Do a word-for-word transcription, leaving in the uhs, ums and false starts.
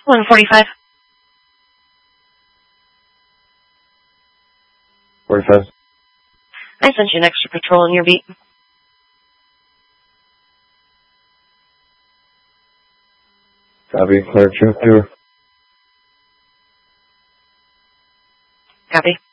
one forty-five. forty-five. I sent you an extra patrol in your beat. Copy. Clear trip tour. Copy.